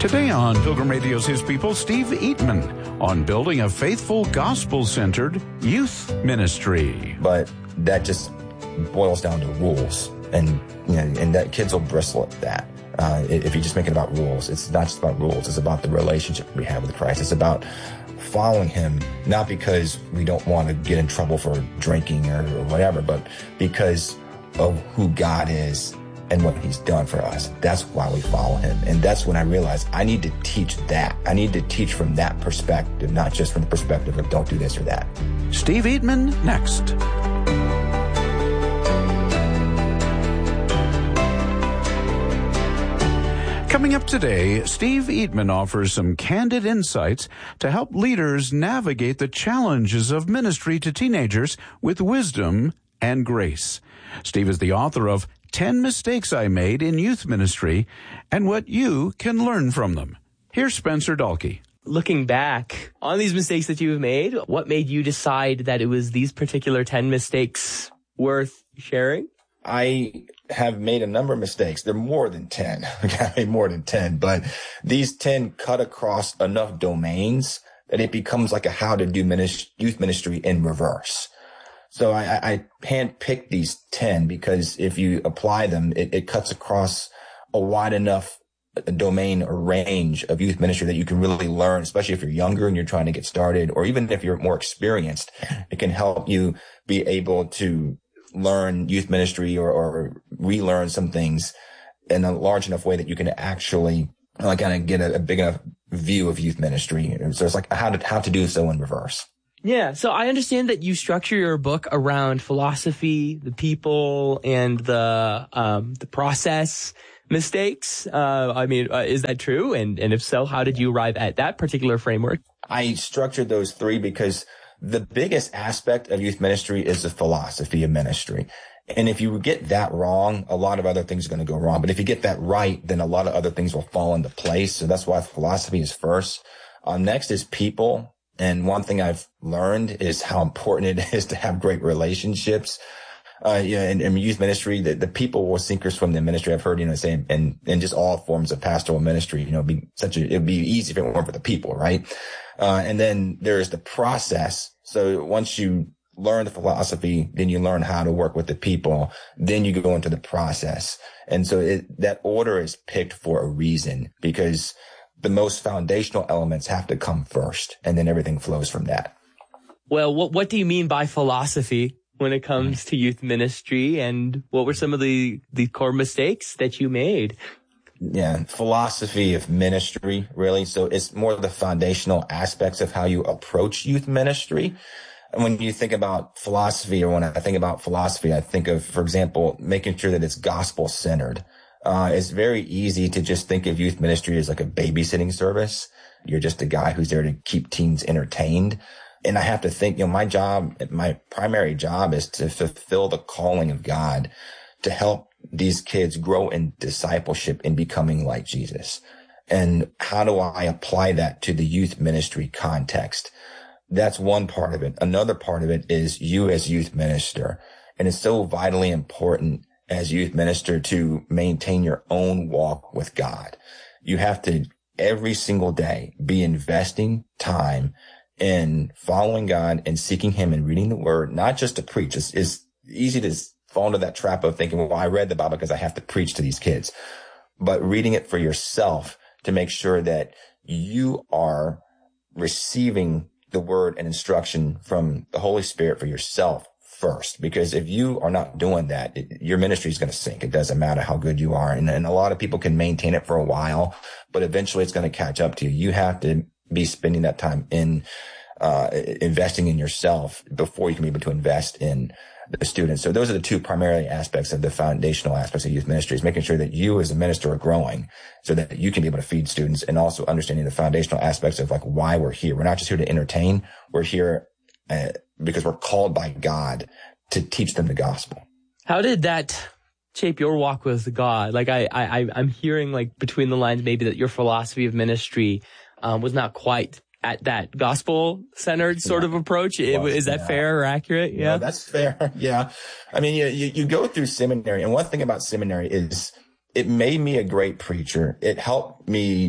Today on Pilgrim Radio's His People, Steve Eatman on building a faithful, gospel-centered youth ministry. But that just boils down to rules, and that kids will bristle at that. If you just make it about rules, it's not just about rules. It's about the relationship we have with Christ. It's about following him, not because we don't want to get in trouble for drinking or whatever, but because of who God is and what he's done for us. That's why we follow him. And that's when I realized I need to teach that. I need to teach from that perspective, not just from the perspective of don't do this or that. Steve Eatman next. Coming up today, Steve Eatman offers some candid insights to help leaders navigate the challenges of ministry to teenagers with wisdom and grace. Steve is the author of 10 Mistakes I Made in Youth Ministry and What You Can Learn from Them. Here's Spencer Dalkey. Looking back on these mistakes that you've made, what made you decide that it was these particular 10 mistakes worth sharing? I have made a number of mistakes. They're more than 10. I made more than 10, but these 10 cut across enough domains that it becomes like a how to do youth ministry in reverse. So I handpicked these 10 because if you apply them, it cuts across a wide enough domain or range of youth ministry that you can really learn, especially if you're younger and you're trying to get started, or even if you're more experienced, it can help you be able to learn youth ministry or relearn some things in a large enough way that you can actually kind of get a big enough view of youth ministry. So it's like how to do so in reverse. Yeah. So I understand that you structure your book around philosophy, the people, and the process mistakes. Is that true? And if so, how did you arrive at that particular framework? I structured those three because the biggest aspect of youth ministry is the philosophy of ministry. And if you get that wrong, a lot of other things are going to go wrong. But if you get that right, then a lot of other things will fall into place. So that's why philosophy is first. Next is people. And one thing I've learned is how important it is to have great relationships. In youth ministry, the people will sink or swim the ministry. I've heard, say, in just all forms of pastoral ministry, it'd be easy if it weren't for the people, right? And then there's the process. So once you learn the philosophy, then you learn how to work with the people, then you go into the process. And so that order is picked for a reason, because the most foundational elements have to come first, and then everything flows from that. Well, what do you mean by philosophy when it comes to youth ministry, and what were some of the core mistakes that you made? Yeah, philosophy of ministry, really. So it's more the foundational aspects of how you approach youth ministry. And when you think about philosophy, or when I think about philosophy, I think of, for example, making sure that it's gospel-centered. It's very easy to just think of youth ministry as like a babysitting service. You're just a guy who's there to keep teens entertained. And I have to think, my primary job is to fulfill the calling of God to help these kids grow in discipleship and becoming like Jesus. And how do I apply that to the youth ministry context? That's one part of it. Another part of it is you as youth minister. And it's so vitally important as youth minister to maintain your own walk with God. You have to every single day be investing time in following God and seeking him and reading the word, not just to preach. It's easy to fall into that trap of thinking, well, I read the Bible because I have to preach to these kids, but reading it for yourself to make sure that you are receiving the word and instruction from the Holy Spirit for yourself first. Because if you are not doing that, your ministry is going to sink. It doesn't matter how good you are. And a lot of people can maintain it for a while, but eventually it's going to catch up to you. You have to be spending that time in investing in yourself before you can be able to invest in the students. So those are the two primary aspects of the foundational aspects of youth ministry, is making sure that you as a minister are growing so that you can be able to feed students, and also understanding the foundational aspects of like why we're here. We're not just here to entertain. We're here because we're called by God to teach them the gospel. How did that shape your walk with God? Like I'm hearing like between the lines maybe that your philosophy of ministry was not quite at that gospel-centered sort of approach. Is that fair or accurate? Yeah, no, that's fair. Yeah. I mean, you go through seminary, and one thing about seminary is it made me a great preacher. It helped me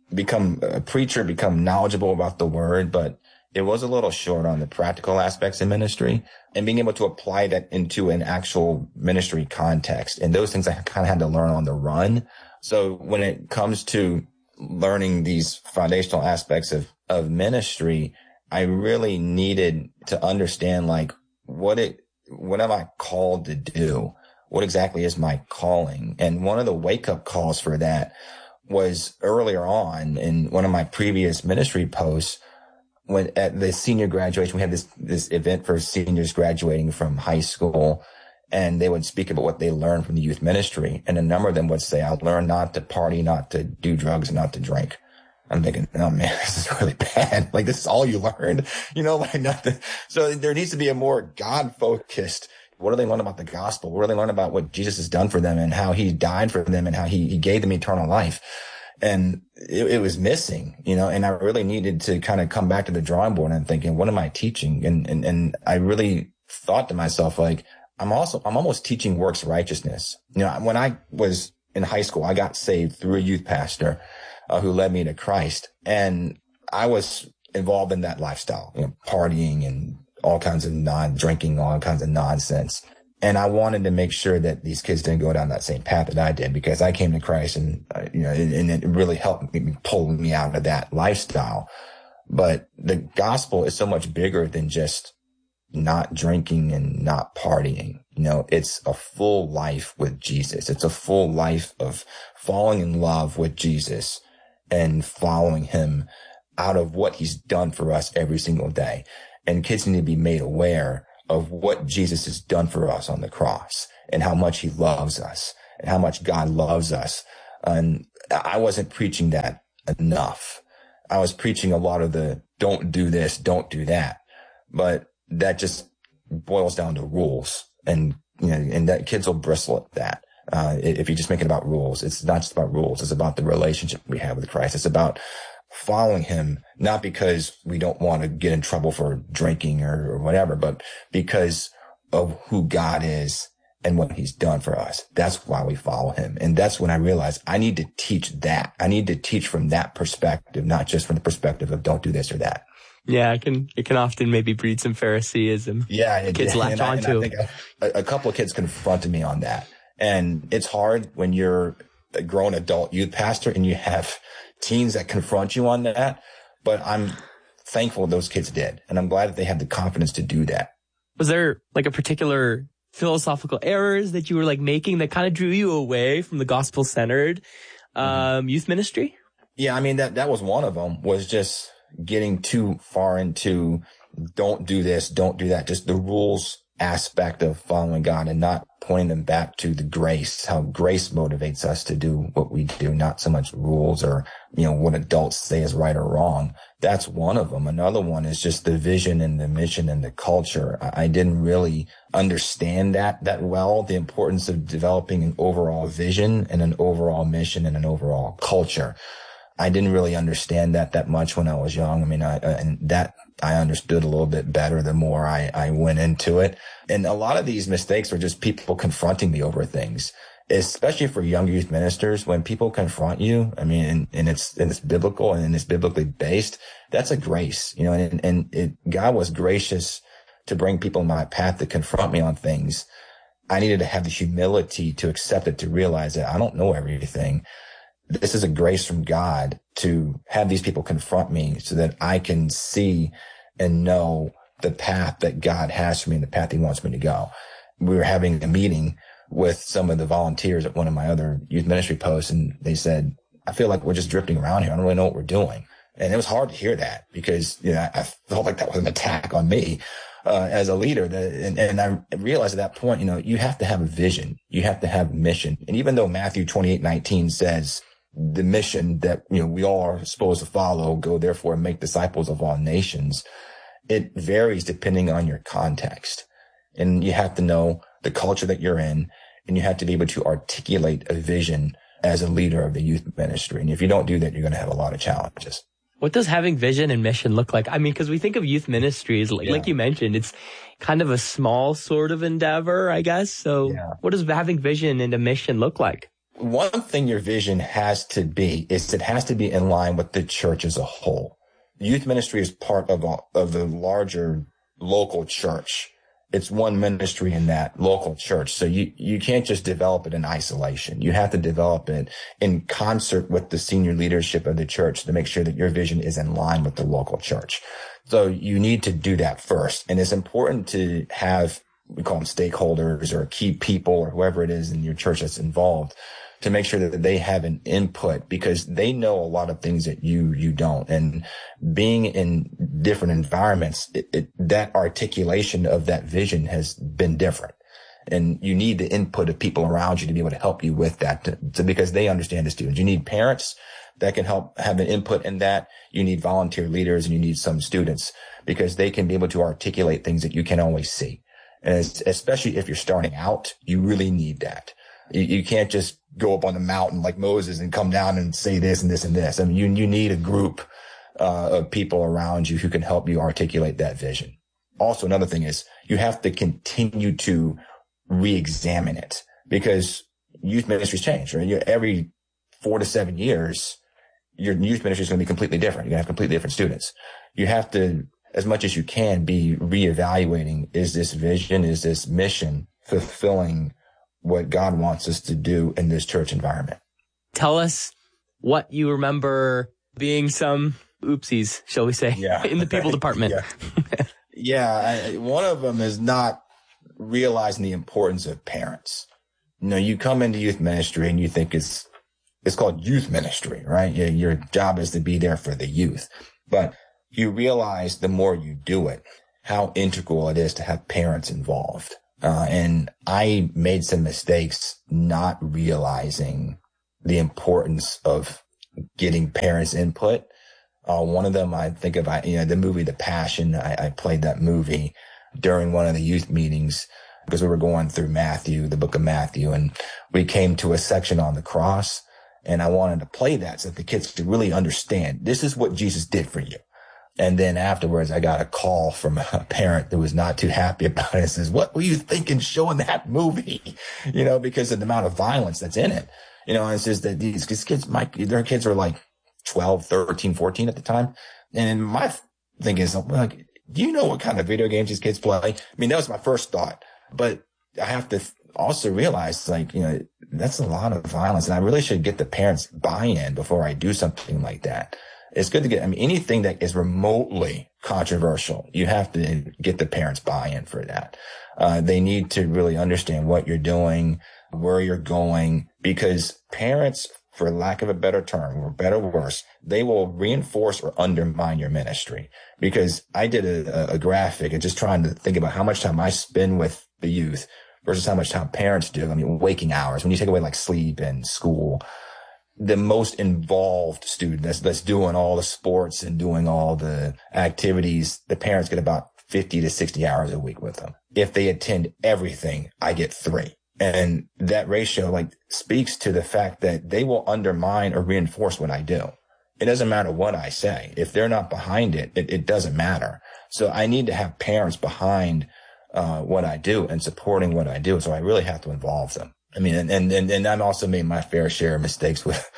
become a preacher, become knowledgeable about the word, but it was a little short on the practical aspects of ministry and being able to apply that into an actual ministry context. And those things I kind of had to learn on the run. So when it comes to learning these foundational aspects of ministry, I really needed to understand, like, what am I called to do? What exactly is my calling? And one of the wake up calls for that was earlier on in one of my previous ministry posts. When at the senior graduation, we had this event for seniors graduating from high school, and they would speak about what they learned from the youth ministry. And a number of them would say, I learned not to party, not to do drugs, and not to drink. I'm thinking, oh man, this is really bad. Like, this is all you learned, like nothing. So there needs to be a more God focused. What do they learn about the gospel? What do they learn about what Jesus has done for them and how he died for them and how he gave them eternal life? And it was missing, and I really needed to kind of come back to the drawing board and thinking, what am I teaching? And I really thought to myself, like, I'm almost teaching works righteousness. When I was in high school, I got saved through a youth pastor who led me to Christ. And I was involved in that lifestyle, partying and all kinds of drinking, all kinds of nonsense. And I wanted to make sure that these kids didn't go down that same path that I did, because I came to Christ and, and it really helped me, pull me out of that lifestyle. But the gospel is so much bigger than just not drinking and not partying. It's a full life with Jesus. It's a full life of falling in love with Jesus and following him out of what he's done for us every single day. And kids need to be made aware of what Jesus has done for us on the cross and how much he loves us and how much God loves us. And I wasn't preaching that enough. I was preaching a lot of the don't do this, don't do that. But that just boils down to rules. And, and that kids will bristle at that. If you just make it about rules, it's not just about rules. It's about the relationship we have with Christ. It's about following him, not because we don't want to get in trouble for drinking or whatever, but because of who God is and what he's done for us. That's why we follow him. And that's when I realized I need to teach that. I need to teach from that perspective, not just from the perspective of don't do this or that. Yeah, it can often maybe breed some Phariseeism. Yeah, kids latch onto. I think a couple of kids confronted me on that. And it's hard when you're a grown adult youth pastor and you have teens that confront you on that. But I'm thankful those kids did. And I'm glad that they had the confidence to do that. Was there like a particular philosophical errors that you were like making that kind of drew you away from the gospel centered youth ministry? Yeah, I mean, that was one of them, was just getting too far into don't do this, don't do that, just the rules aspect of following God and not pointing them back to the grace, how grace motivates us to do what we do, not so much rules or, what adults say is right or wrong. That's one of them. Another one is just the vision and the mission and the culture. I didn't really understand that well, the importance of developing an overall vision and an overall mission and an overall culture. I didn't really understand that much when I was young. I mean, I understood a little bit better the more I went into it. And a lot of these mistakes are just people confronting me over things, especially for young youth ministers. When people confront you, I mean, and it's biblical and it's biblically based, that's a grace, God was gracious to bring people in my path to confront me on things. I needed to have the humility to accept it, to realize that I don't know everything. This is a grace from God to have these people confront me so that I can see and know the path that God has for me and the path he wants me to go. We were having a meeting with some of the volunteers at one of my other youth ministry posts, and they said, I feel like we're just drifting around here. I don't really know what we're doing. And it was hard to hear that because, I felt like that was an attack on me as a leader. And I realized at that point, you have to have a vision. You have to have a mission. And even though Matthew 28:19 says, the mission that, we all are supposed to follow, go therefore and make disciples of all nations, it varies depending on your context. And you have to know the culture that you're in, and you have to be able to articulate a vision as a leader of the youth ministry. And if you don't do that, you're going to have a lot of challenges. What does having vision and mission look like? I mean, because we think of youth ministries, like you mentioned, it's kind of a small sort of endeavor, I guess. So what does having vision and a mission look like? one thing your vision has to be is it has to be in line with the church as a whole. Youth ministry is part of the larger local church. It's one ministry in that local church. So you can't just develop it in isolation. You have to develop it in concert with the senior leadership of the church to make sure that your vision is in line with the local church. So you need to do that first. And it's important to have, we call them stakeholders or key people or whoever it is in your church that's involved, to make sure that they have an input, because they know a lot of things that you don't. And being in different environments, that articulation of that vision has been different. And you need the input of people around you to be able to help you with that, because they understand the students. You need parents that can help have an input in that. You need volunteer leaders, and you need some students, because they can be able to articulate things that you can always see. And especially if you're starting out, you really need that. You can't just go up on the mountain like Moses and come down and say this and this and this. I mean, you need a group of people around you who can help you articulate that vision. Also, another thing is you have to continue to re-examine it, because youth ministries change, right? Every 4 to 7 years, your youth ministry is going to be completely different. You're going to have completely different students. You have to, as much as you can, be reevaluating, is this vision, is this mission fulfilling what God wants us to do in this church environment? Tell us what you remember being some oopsies, shall we say, in the people department. One of them is not realizing the importance of parents. You know, you come into youth ministry and you think it's called youth ministry, right? Your job is to be there for the youth. But you realize the more you do it, how integral it is to have parents involved. And I made some mistakes not realizing the importance of getting parents' input. One of them, I think of, the movie The Passion. I played that movie during one of the youth meetings because we were going through Matthew, the book of Matthew, and we came to a section on the cross, and I wanted to play that so that the kids could really understand this is what Jesus did for you. And then afterwards, I got a call from a parent that was not too happy about it. It says, what were you thinking showing that movie? You know, because of the amount of violence that's in it. You know, and it's just that these kids, their kids are like 12, 13, 14 at the time. And my thing is, like, do you know what kind of video games these kids play? I mean, that was my first thought. But I have to also realize, like, you know, that's a lot of violence. And I really should get the parents' buy-in before I do something like that. It's good to get, anything that is remotely controversial, you have to get the parents' buy-in for that. They need to really understand what you're doing, where you're going, because parents, for lack of a better term, or better or worse, they will reinforce or undermine your ministry. Because I did a graphic and just trying to think about how much time I spend with the youth versus how much time parents do. Waking hours, when you take away like sleep and school, the most involved student that's doing all the sports and doing all the activities, the parents get about 50 to 60 hours a week with them. If they attend everything, I get 3. And that ratio speaks to the fact that they will undermine or reinforce what I do. It doesn't matter what I say. If they're not behind it, it doesn't matter. So I need to have parents behind what I do and supporting what I do. So I really have to involve them. And I've also made my fair share of mistakes with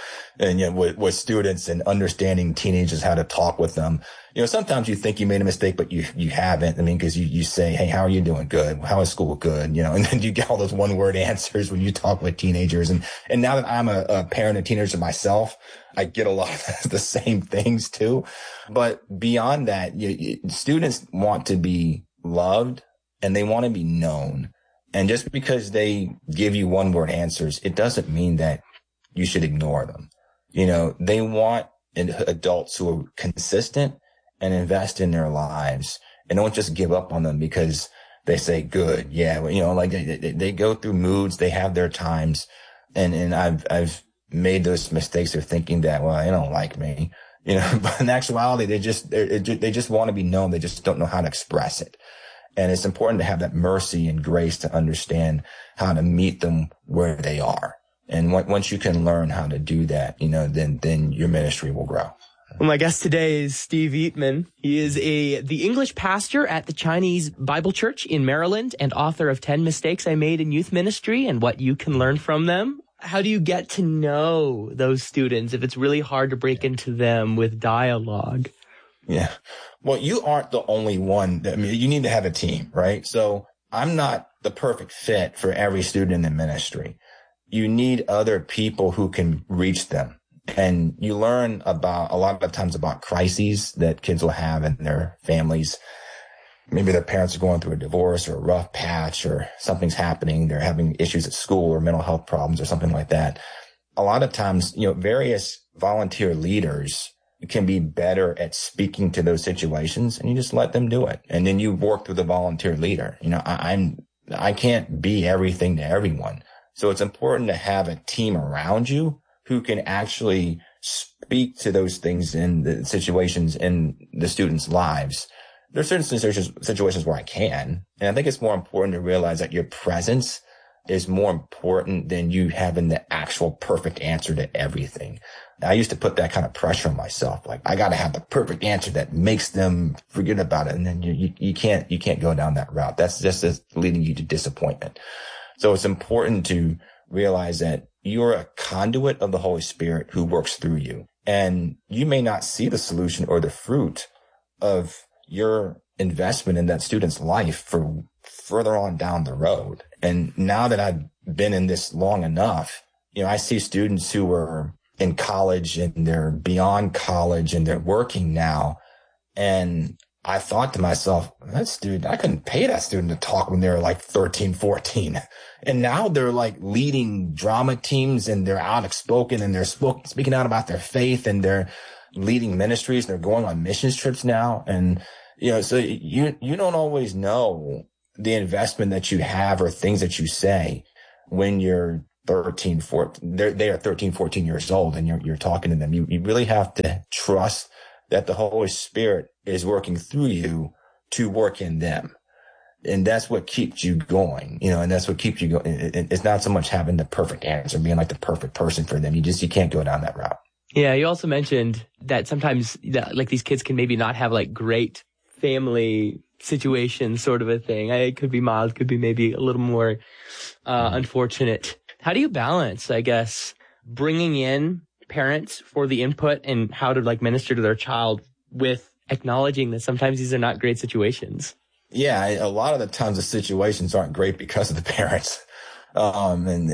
students and understanding teenagers, how to talk with them. You know, sometimes you think you made a mistake, but you haven't. Because you say, hey, how are you doing? Good. How is school? Good. You know, and then you get all those 1-word answers when you talk with teenagers. And now that I'm a parent of teenagers myself, I get a lot of the same things too. But beyond that, students want to be loved and they want to be known. And just because they give you 1-word answers, it doesn't mean that you should ignore them. You know, they want adults who are consistent and invest in their lives and don't just give up on them because they say good. Yeah. You know, they go through moods. They have their times. And I've made those mistakes of thinking that, well, they don't like me, you know, but in actuality, they just want to be known. They just don't know how to express it. And it's important to have that mercy and grace to understand how to meet them where they are. And once you can learn how to do that, you know, then your ministry will grow. Well, my guest today is Steve Eatman. He is the English pastor at the Chinese Bible Church in Maryland and author of 10 Mistakes I Made in Youth Ministry and What You Can Learn from Them. how do you get to know those students if it's really hard to break into them with dialogue? Yeah. Well, you aren't the only one. I mean, you need to have a team, right? So I'm not the perfect fit for every student in the ministry. You need other people who can reach them. And you learn about a lot of times about crises that kids will have in their families. Maybe their parents are going through a divorce or a rough patch or something's happening. They're having issues at school or mental health problems or something like that. A lot of times, various volunteer leaders can be better at speaking to those situations, and you just let them do it. And then you work with the volunteer leader. I can't be everything to everyone. So it's important to have a team around you who can actually speak to those things in the situations in the students' lives. There are certain situations where I can. And I think it's more important to realize that your presence is more important than you having the actual perfect answer to everything. I used to put that kind of pressure on myself. Like, I got to have the perfect answer that makes them forget about it. And then you can't go down that route. That's just leading you to disappointment. So it's important to realize that you're a conduit of the Holy Spirit who works through you. And you may not see the solution or the fruit of your investment in that student's life for further on down the road. And now that I've been in this long enough, I see students who are in college and they're beyond college and they're working now. And I thought to myself, I couldn't pay that student to talk when they were like 13, 14. And now they're like leading drama teams and they're outspoken and they're speaking out about their faith and they're leading ministries and they're going on missions trips now. And, so you don't always know the investment that you have or things that you say when you're 13, 14, they are 13, 14 years old and you're talking to them. You really have to trust that the Holy Spirit is working through you to work in them. And that's what keeps you going, and that's what keeps you going. It's not so much having the perfect answer, being like the perfect person for them. You can't go down that route. Yeah. You also mentioned that sometimes these kids can maybe not have like great family situation sort of a thing. It could be mild, could be maybe a little more unfortunate. How do you balance, I guess, bringing in parents for the input and how to like minister to their child with acknowledging that sometimes these are not great situations? Yeah, a lot of the times the situations aren't great because of the parents. And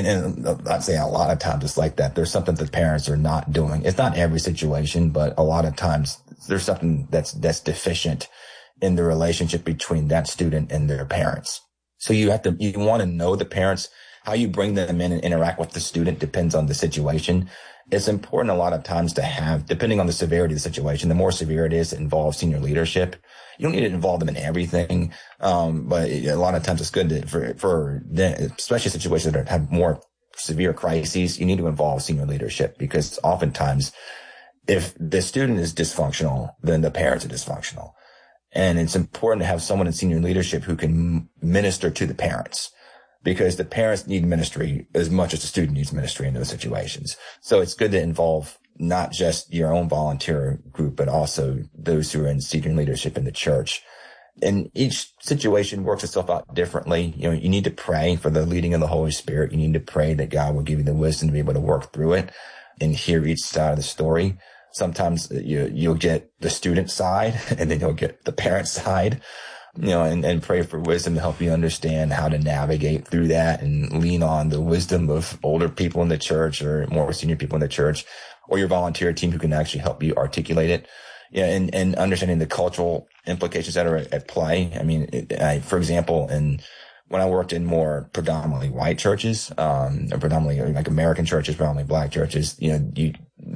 I'd say a lot of times it's like that. There's something that the parents are not doing. It's not every situation, but a lot of times there's something that's deficient in the relationship between that student and their parents. So you want to know the parents. How you bring them in and interact with the student depends on the situation. It's important a lot of times to have, depending on the severity of the situation, the more severe it is, it involves senior leadership. You don't need to involve them in everything. But a lot of times it's good for them, especially situations that have more severe crises, you need to involve senior leadership because oftentimes if the student is dysfunctional, then the parents are dysfunctional. And it's important to have someone in senior leadership who can minister to the parents, because the parents need ministry as much as the student needs ministry in those situations. So it's good to involve not just your own volunteer group, but also those who are in senior leadership in the church. And each situation works itself out differently. You need to pray for the leading of the Holy Spirit. You need to pray that God will give you the wisdom to be able to work through it and hear each side of the story. Sometimes you'll get the student side and then you'll get the parent side. And pray for wisdom to help you understand how to navigate through that and lean on the wisdom of older people in the church or more senior people in the church or your volunteer team who can actually help you articulate it. Yeah. And understanding the cultural implications that are at play. I mean, for example, when I worked in more predominantly white churches, or predominantly like American churches, predominantly black churches, the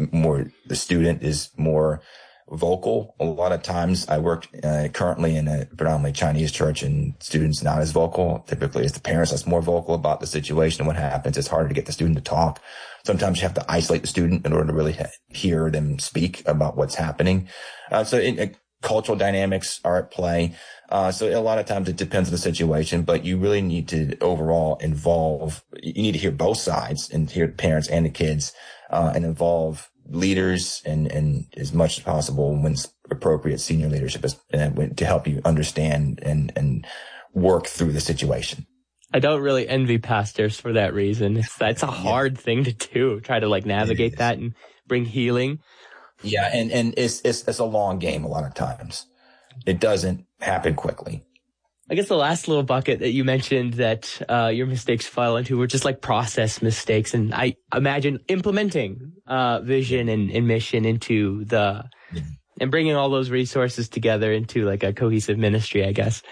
student is more vocal. A lot of times I work currently in a predominantly Chinese church and students not as vocal. Typically it's the parents that's more vocal about the situation and what happens. It's harder to get the student to talk. Sometimes you have to isolate the student in order to really hear them speak about what's happening. Cultural dynamics are at play. So a lot of times it depends on the situation, but you really need to overall you need to hear both sides and hear the parents and the kids, and involve leaders and as much as possible when appropriate senior leadership to help you understand and work through the situation. I don't really envy pastors for that reason. That's a hard thing to do, try to like navigate that and bring healing. Yeah. And it's a long game a lot of times. It doesn't happen quickly. I guess the last little bucket that you mentioned that your mistakes fell into were just like process mistakes. And I imagine implementing vision and mission into and bringing all those resources together into like a cohesive ministry, I guess.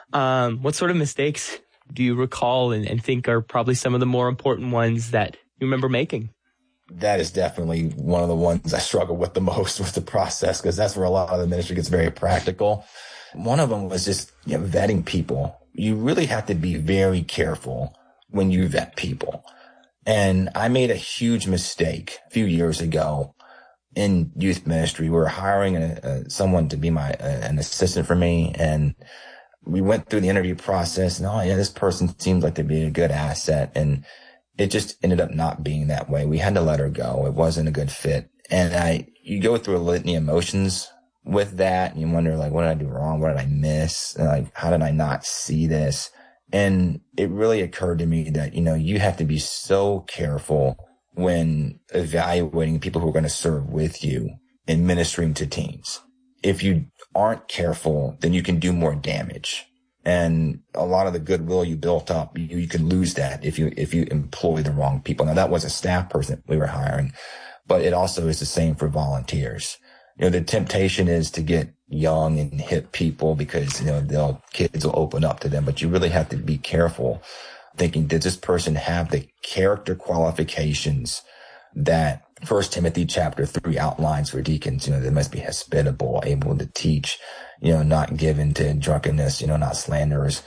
What sort of mistakes do you recall and think are probably some of the more important ones that you remember making? That is definitely one of the ones I struggle with the most with the process, because that's where a lot of the ministry gets very practical. One of them was just vetting people. You really have to be very careful when you vet people. And I made a huge mistake a few years ago in youth ministry. We were hiring someone to be an assistant for me, and we went through the interview process, and this person seemed like they'd be a good asset, and it just ended up not being that way. We had to let her go. It wasn't a good fit. And you go through a litany of emotions with that, and you wonder, like, what did I do wrong? What did I miss? Like, how did I not see this? And it really occurred to me that, you have to be so careful when evaluating people who are going to serve with you in ministering to teens. If you aren't careful, then you can do more damage. And a lot of the goodwill you built up, you can lose that if you employ the wrong people. Now, that was a staff person we were hiring, but it also is the same for volunteers. The temptation is to get young and hip people because, kids will open up to them, but you really have to be careful thinking, does this person have the character qualifications that 1 Timothy chapter 3 outlines for deacons? They must be hospitable, able to teach, not given to drunkenness, not slanderers.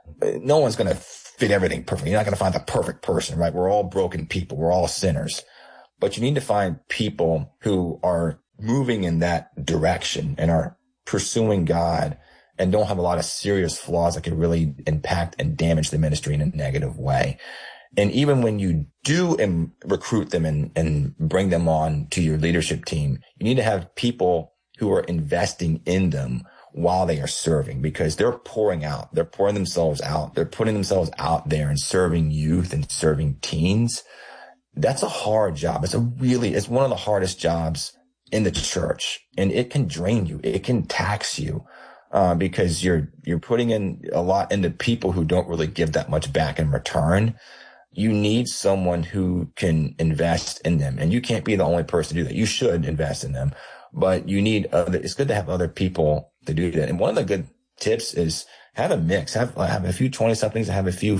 No one's going to fit everything perfectly. You're not going to find the perfect person, right? We're all broken people. We're all sinners. But you need to find people who are moving in that direction and are pursuing God and don't have a lot of serious flaws that could really impact and damage the ministry in a negative way. And even when you do recruit them and bring them on to your leadership team, you need to have people who are investing in them while they are serving, because they're pouring themselves out. They're putting themselves out there and serving youth and serving teens. That's a hard job. It's one of the hardest jobs in the church, and it can drain you. It can tax you, because you're putting in a lot into people who don't really give that much back in return. You need someone who can invest in them, and you can't be the only person to do that. You should invest in them, but it's good to have other people to do that. And one of the good tips is have a mix, have a few 20 somethings, have a few,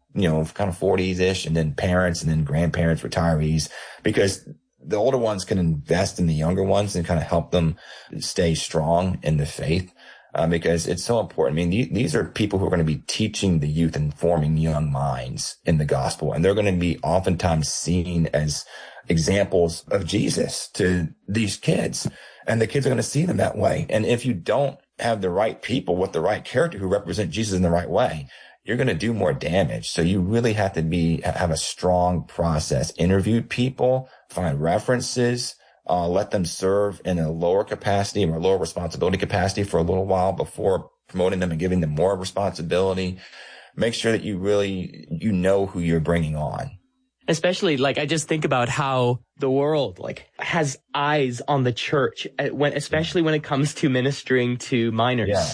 kind of 40s ish, and then parents and then grandparents, retirees, because the older ones can invest in the younger ones and kind of help them stay strong in the faith. Because it's so important. I mean, these are people who are going to be teaching the youth and forming young minds in the gospel. And they're going to be oftentimes seen as examples of Jesus to these kids. And the kids are going to see them that way. And if you don't have the right people with the right character who represent Jesus in the right way, you're going to do more damage. So you really have to have a strong process. Interview people, find references, let them serve in a lower capacity or lower responsibility capacity for a little while before promoting them and giving them more responsibility. Make sure that you really, know who you're bringing on. Especially, I just think about how the world, has eyes on the church, especially when it comes to ministering to minors. Yeah.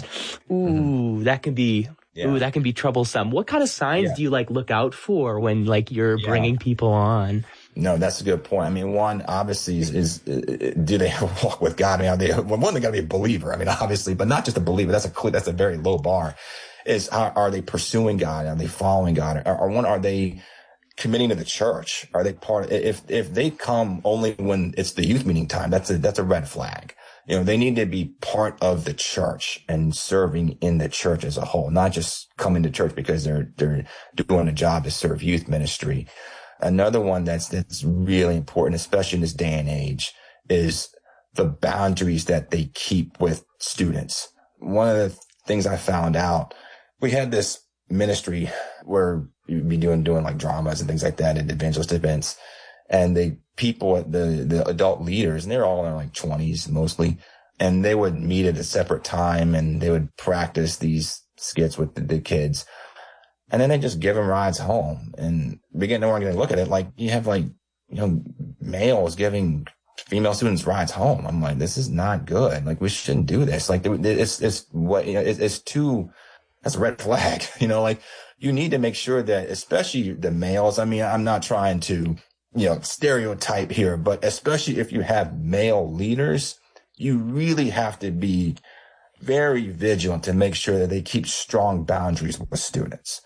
Ooh, that can be... Yeah. Ooh, that can be troublesome. What kind of signs do you look out for when you're bringing people on? No, that's a good point. I mean, one obviously is do they have a walk with God? I mean, they got to be a believer. I mean, obviously, but not just a believer. That's a very low bar. Are they pursuing God? Are they following God? Are they committing to the church? Are they part? If they come only when it's the youth meeting time, that's a red flag. They need to be part of the church and serving in the church as a whole, not just coming to church because they're doing a job to serve youth ministry. Another one that's really important, especially in this day and age, is the boundaries that they keep with students. One of the things I found out, we had this ministry where you'd be doing dramas and things like that at evangelist events. And the people, the adult leaders, and they're all in their 20s mostly, and they would meet at a separate time and they would practice these skits with the kids. And then they just give them rides home. And begin to look at it, like you have males giving female students rides home. I'm like, this is not good. Like, we shouldn't do this. Like, that's a red flag. You need to make sure that, especially the males. I mean, I'm not trying to, stereotype here, but especially if you have male leaders, you really have to be very vigilant to make sure that they keep strong boundaries with students.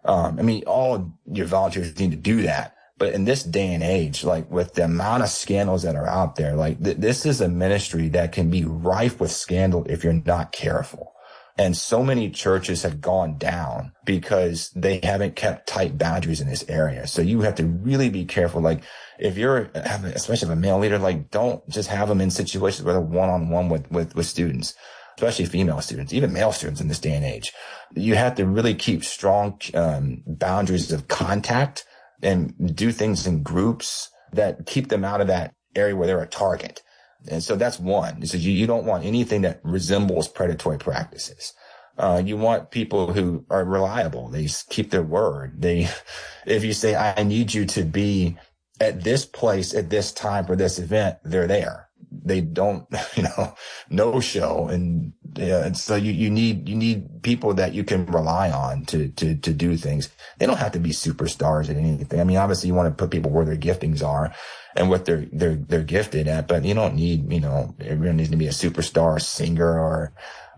All your volunteers need to do that. But in this day and age, like with the amount of scandals that are out there, like this is a ministry that can be rife with scandal if you're not careful. And so many churches have gone down because they haven't kept tight boundaries in this area. So you have to really be careful. Like if you're, especially if a male leader, like don't just have them in situations where they're one-on-one with students, especially female students, even male students in this day and age. You have to really keep strong boundaries of contact and do things in groups that keep them out of that area where they're a target. And so that's one. So you don't want anything that resembles predatory practices. You want people who are reliable. They keep their word. If you say, I need you to be at this place at this time for this event, they're there. They don't, no show. And so you need people that you can rely on to do things. They don't have to be superstars at anything. I mean, obviously you want to put people where their giftings are and what they're gifted at, but you don't need, everyone needs to be a superstar singer or,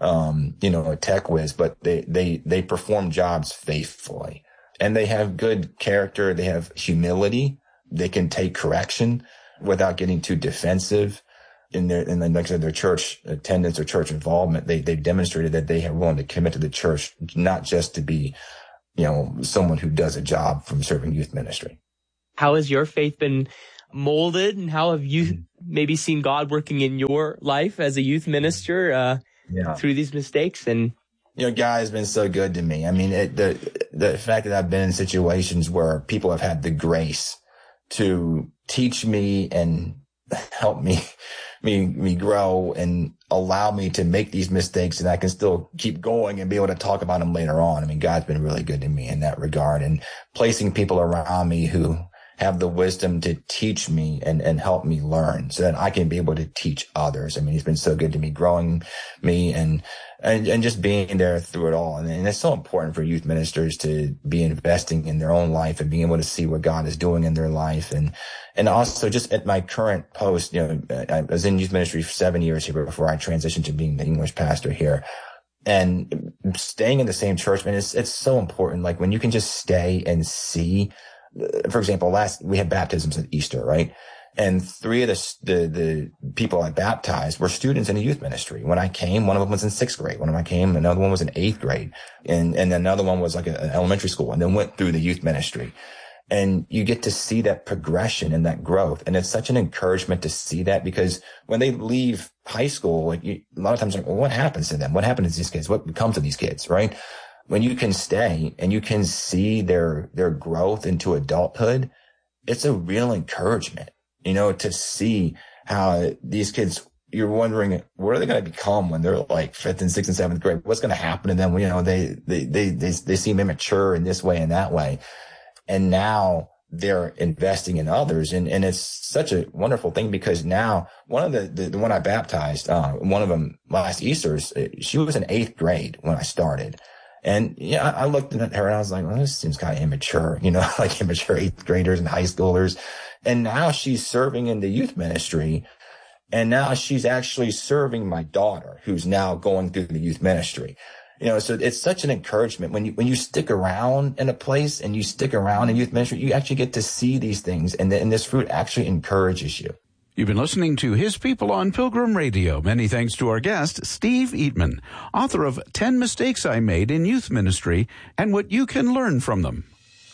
a tech whiz, but they perform jobs faithfully and they have good character. They have humility. They can take correction without getting too defensive. Their church attendance or church involvement, they've demonstrated that they are willing to commit to the church, not just to be, someone who does a job from serving youth ministry. How has your faith been molded, and how have you maybe seen God working in your life as a youth minister through these mistakes? And God has been so good to me. I mean, the fact that I've been in situations where people have had the grace to teach me and help me grow and allow me to make these mistakes, and I can still keep going and be able to talk about them later on. I mean, God's been really good to me in that regard, and placing people around me who have the wisdom to teach me and help me learn so that I can be able to teach others. I mean, he's been so good to me, growing me and just being there through it all. And it's so important for youth ministers to be investing in their own life and being able to see what God is doing in their life. And also just at my current post, I was in youth ministry for 7 years here before I transitioned to being the English pastor here. And staying in the same church, man, it's so important. Like when you can just stay and see, for example, we had baptisms at Easter, right? And 3 of the people I baptized were students in a youth ministry. When I came, one of them was in 6th grade. When I came, another one was in 8th grade. And another one was like an elementary school, and then went through the youth ministry. And you get to see that progression and that growth. And it's such an encouragement to see that, because when they leave high school, a lot of times, well, what happens to them? What happens to these kids? What becomes of these kids, right? When you can stay and you can see their growth into adulthood, it's a real encouragement, to see how these kids, you're wondering, what are they going to become when they're like 5th and 6th and 7th grade? What's going to happen to them? They seem immature in this way and that way. And now they're investing in others. And it's such a wonderful thing, because now one of the one I baptized, one of them last Easter's, she was in 8th grade when I started. And I looked at her and I was like, well, this seems kind of immature, like immature 8th graders and high schoolers. And now she's serving in the youth ministry. And now she's actually serving my daughter, who's now going through the youth ministry. So it's such an encouragement when you stick around in a place and you stick around in youth ministry, you actually get to see these things, and this fruit actually encourages you. You've been listening to His People on Pilgrim Radio. Many thanks to our guest, Steve Eatman, author of 10 Mistakes I Made in Youth Ministry and What You Can Learn from Them.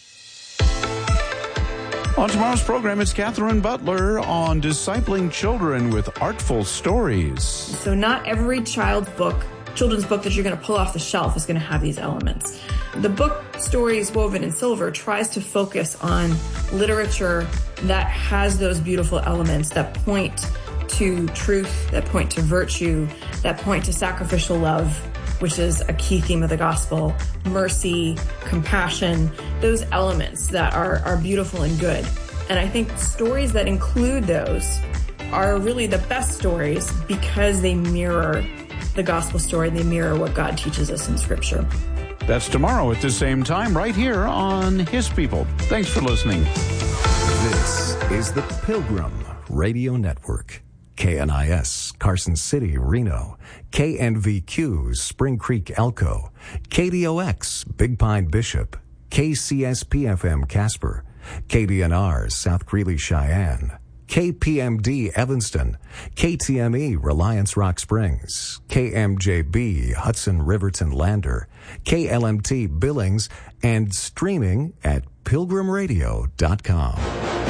On tomorrow's program, it's Catherine Butler on discipling children with artful stories. So not every children's book that you're going to pull off the shelf is going to have these elements. The book Stories Woven in Silver tries to focus on literature that has those beautiful elements that point to truth, that point to virtue, that point to sacrificial love, which is a key theme of the gospel, mercy, compassion, those elements that are beautiful and good. And I think stories that include those are really the best stories because they mirror the gospel story. They mirror what God teaches us in Scripture. That's tomorrow at the same time right here on His People. Thanks for listening. This is the Pilgrim Radio Network. KNIS, Carson City, Reno. KNVQ, Spring Creek, Elko. KDOX, Big Pine, Bishop. KCSP-FM, Casper. KDNR, South Greeley, Cheyenne. KPMD, Evanston. KTME, Reliance Rock Springs. KMJB, Hudson, Riverton, Lander. KLMT, Billings, and streaming at pilgrimradio.com.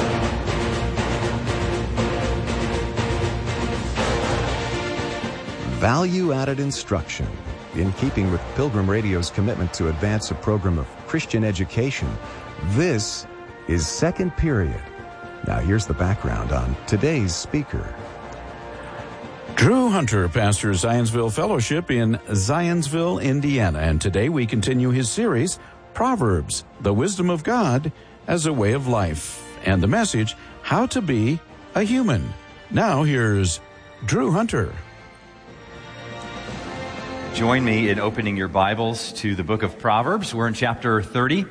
Value-added instruction. In keeping with Pilgrim Radio's commitment to advance a program of Christian education, this is Second Period. Now here's the background on today's speaker. Drew Hunter pastors Zionsville Fellowship in Zionsville, Indiana, and today we continue his series, Proverbs, the Wisdom of God as a Way of Life, and the message, How to Be a Human. Now here's Drew Hunter. Join me in opening your Bibles to the book of Proverbs. We're in chapter 30.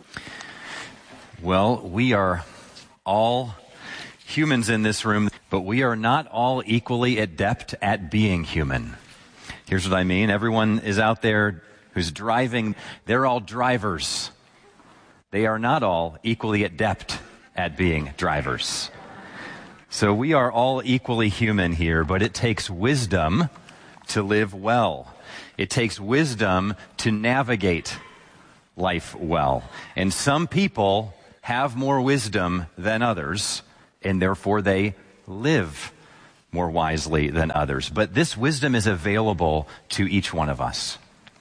Well, we are all humans in this room, but we are not all equally adept at being human. Here's what I mean. Everyone is out there who's driving. They're all drivers. They are not all equally adept at being drivers. So we are all equally human here, but it takes wisdom to live well. It takes wisdom to navigate life well. And some people have more wisdom than others, and therefore they live more wisely than others. But this wisdom is available to each one of us.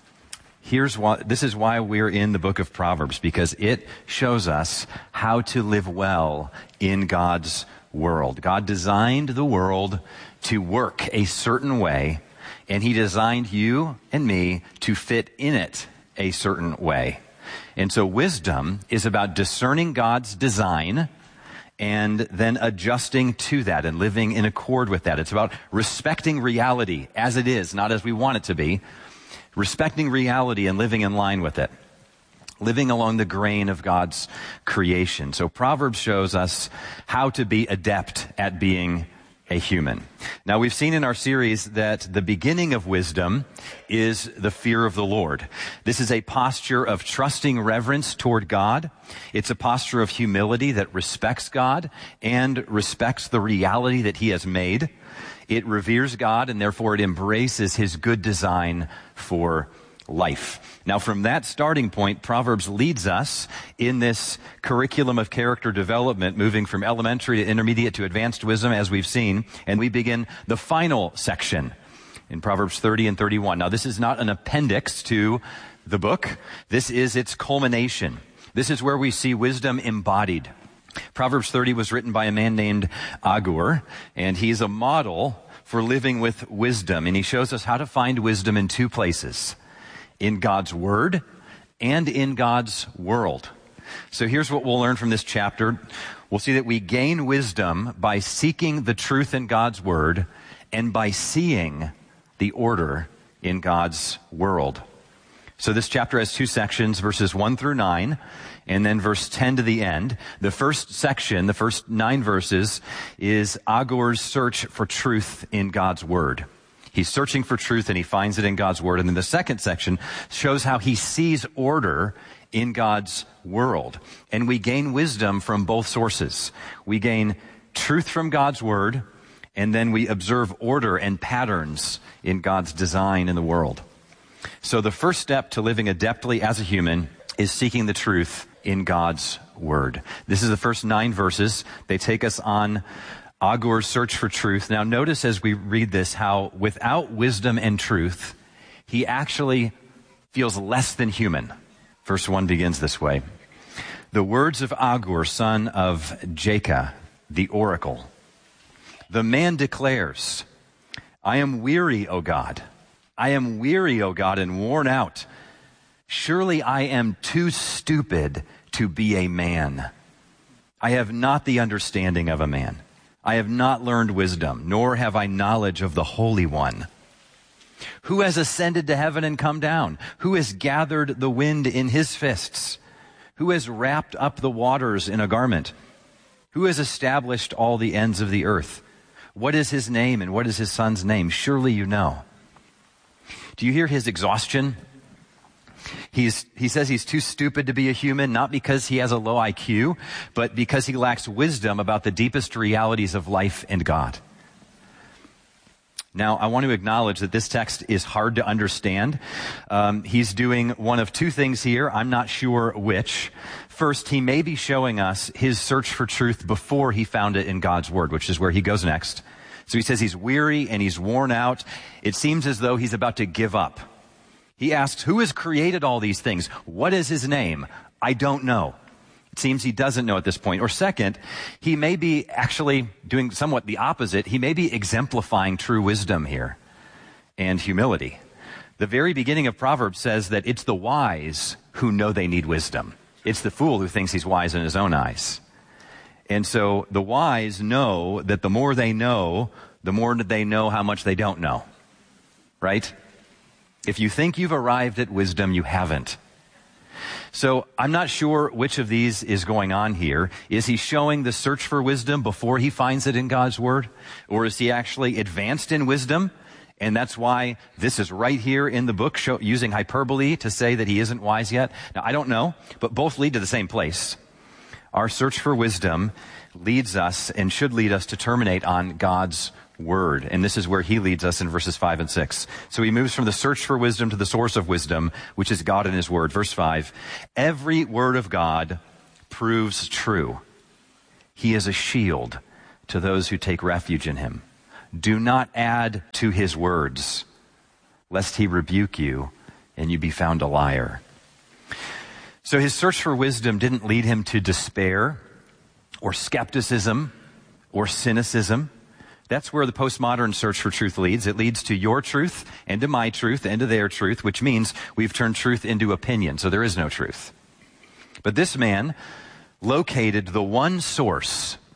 This is why we're in the book of Proverbs, because it shows us how to live well in God's world. God designed the world to work a certain way, and He designed you and me to fit in it a certain way. And so wisdom is about discerning God's design and then adjusting to that and living in accord with that. It's about respecting reality as it is, not as we want it to be. Respecting reality and living in line with it. Living along the grain of God's creation. So Proverbs shows us how to be adept at being a human. Now, we've seen in our series that the beginning of wisdom is the fear of the Lord. This is a posture of trusting reverence toward God. It's a posture of humility that respects God and respects the reality that He has made. It reveres God, and therefore it embraces His good design for life. Now, from that starting point, Proverbs leads us in this curriculum of character development, moving from elementary to intermediate to advanced wisdom, as we've seen, and we begin the final section in Proverbs 30 and 31. Now, this is not an appendix to the book. This is its culmination. This is where we see wisdom embodied. Proverbs 30 was written by a man named Agur, and he's a model for living with wisdom, and he shows us how to find wisdom in two places: in God's Word and in God's world. So here's what we'll learn from this chapter. We'll see that we gain wisdom by seeking the truth in God's Word and by seeing the order in God's world. So this chapter has two sections, verses 1 through 9, and then verse 10 to the end. The first section, the first 9 verses, is Agur's search for truth in God's Word. He's searching for truth and he finds it in God's Word. And then the second section shows how he sees order in God's world. And we gain wisdom from both sources. We gain truth from God's Word, and then we observe order and patterns in God's design in the world. So the first step to living adeptly as a human is seeking the truth in God's Word. This is the first 9 verses. They take us on Agur's search for truth. Now notice as we read this how without wisdom and truth, he actually feels less than human. Verse 1 begins this way. The words of Agur, son of Jacob, the oracle. The man declares, I am weary, O God. I am weary, O God, and worn out. Surely I am too stupid to be a man. I have not the understanding of a man. I have not learned wisdom, nor have I knowledge of the Holy One. Who has ascended to heaven and come down? Who has gathered the wind in his fists? Who has wrapped up the waters in a garment? Who has established all the ends of the earth? What is his name and what is his son's name? Surely you know. Do you hear his exhaustion? He says he's too stupid to be a human, not because he has a low IQ, but because he lacks wisdom about the deepest realities of life and God. Now, I want to acknowledge that this text is hard to understand. He's doing one of two things here. I'm not sure which. First, he may be showing us his search for truth before he found it in God's Word, which is where he goes next. So he says he's weary and he's worn out. It seems as though he's about to give up. He asks, who has created all these things? What is his name? I don't know. It seems he doesn't know at this point. Or second, he may be actually doing somewhat the opposite. He may be exemplifying true wisdom here and humility. The very beginning of Proverbs says that it's the wise who know they need wisdom. It's the fool who thinks he's wise in his own eyes. And so the wise know that the more they know, the more they know how much they don't know. Right? If you think you've arrived at wisdom, you haven't. So I'm not sure which of these is going on here. Is he showing the search for wisdom before he finds it in God's Word? Or is he actually advanced in wisdom? And that's why this is right here in the book, using hyperbole to say that he isn't wise yet. Now, I don't know, but both lead to the same place. Our search for wisdom leads us and should lead us to terminate on God's Word. And this is where he leads us in verses 5 and 6. So he moves from the search for wisdom to the source of wisdom, which is God and his Word. Verse 5, every word of God proves true. He is a shield to those who take refuge in him. Do not add to his words, lest he rebuke you and you be found a liar. So his search for wisdom didn't lead him to despair or skepticism or cynicism. That's where the postmodern search for truth leads. It leads to your truth and to my truth and to their truth, which means we've turned truth into opinion, so there is no truth. But this man located the one source